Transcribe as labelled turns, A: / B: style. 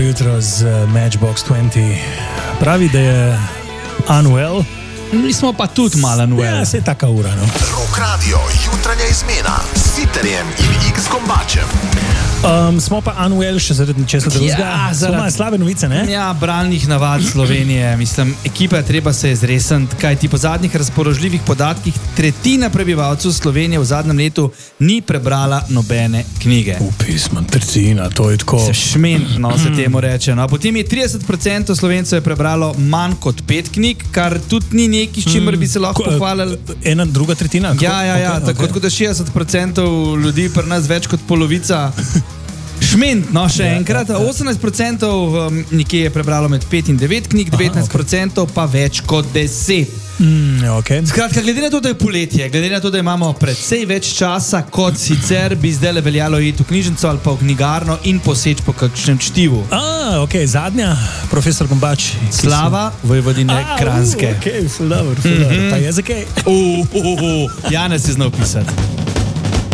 A: Jutro z Matchbox 20. Pravi, da je Anuel.
B: Mi smo pa tudi malo Anuel.
A: Ja, se je taka ura, no.
C: Rock Radio, jutranja izmena s Siterjem in X Kombačem.
A: Smo pa Anuel še zaradi česa drugega.
B: Ja,
A: So malo slabe novice, ne?
B: Ja, bralnih navad Slovenije. Mislim, ekipa je treba se izresniti, kajti po zadnjih razpoložljivih podatkih tretjina prebivalcev Slovenije v zadnjem letu ni prebrala nobene knjige.
A: Pismo, tretjina, to je tako.
B: Se šmentno se temu reče. No. Potem je 30% Slovencev je prebralo manj kot 5 knjig, kar tudi ni nekaj, s čimer bi se lahko pohvalili.
A: Ena druga tretjina?
B: Ja, tako da 60% ljudi pri nas več kot polovica. Šment, no, še enkrat. 18% nekje je prebralo med 5 in 9 knjig, 19% pa več kot 10.
A: Okay.
B: Skratka, glede na to, da je poletje, glede na to, da imamo precej več časa, kot sicer bi zdaj le veljalo iti v knjižnico ali pa v knjigarno in poseči po kakšnem čtivu.
A: Ok, zadnja, profesor Kombač.
B: Slava, Vojvodine Kranjske.
A: Ok, ful dobro. Pa je zakaj?
B: Janez je znal pisati.